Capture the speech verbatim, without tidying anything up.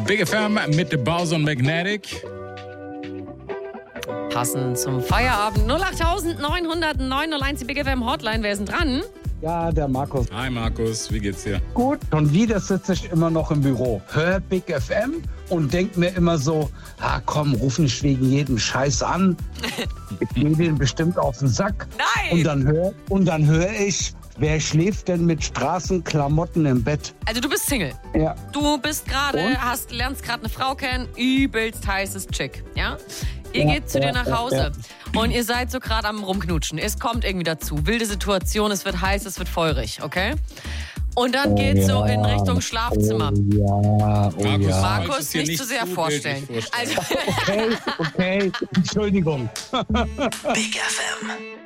Big F M mit The Bowser Magnetic. Passend zum Feierabend. null acht neun null neun null eins, die Big F M Hotline. Wer ist denn dran? Ja, der Markus. Hi Markus, wie geht's dir? Gut, schon wieder sitze ich immer noch im Büro. Hör Big F M und denk mir immer so, ah komm, ruf nicht wegen jedem Scheiß an. Ich gehe den bestimmt auf den Sack. Nein! Und dann hör, und dann hör ich, wer schläft denn mit Straßenklamotten im Bett? Also du bist Single. Ja. Du bist gerade, Und? hast lernst gerade eine Frau kennen, übelst heißes Chick, ja? Ihr Ja, geht zu dir ja, nach ja, Hause und ihr seid so gerade am Rumknutschen. Es kommt irgendwie dazu. Wilde Situation, es wird heiß, es wird feurig, okay? Und dann geht's so in Richtung Schlafzimmer. Oh ja, oh Markus, ja. Markus, dir nicht, nicht zu sehr zu vorstellen. bildlich vorstellen. Also, Okay, okay, Entschuldigung. Big F M.